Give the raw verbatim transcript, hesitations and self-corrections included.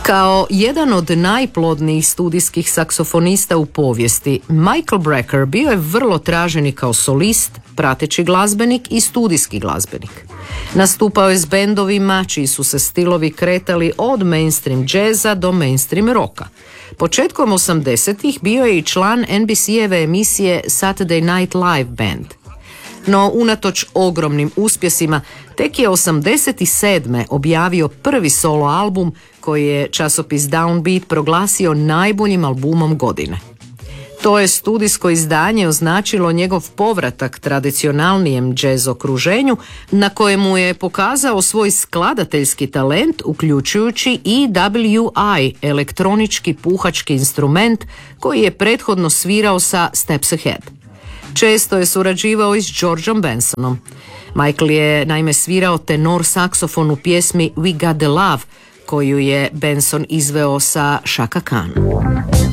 Kao jedan od najplodnijih studijskih saksofonista u povijesti, Michael Brecker bio je vrlo tražen i kao solist, prateći glazbenik i studijski glazbenik. Nastupao je s bendovima čiji su se stilovi kretali od mainstream džeza do mainstream roka. Početkom osamdesetih bio je i član N B C-eve emisije Saturday Night Live Band. No, unatoč ogromnim uspjesima, tek je osamdeset sedme objavio prvi solo album koji je časopis Downbeat proglasio najboljim albumom godine. To je studijsko izdanje označilo njegov povratak tradicionalnijem džez okruženju na kojemu je pokazao svoj skladateljski talent, uključujući i W I, elektronički puhački instrument koji je prethodno svirao sa Steps Ahead. Često je surađivao i s Georgeom Bensonom. Michael je naime svirao tenor saksofon u pjesmi We Got the Love, koju je Benson izveo sa Chaka Khan.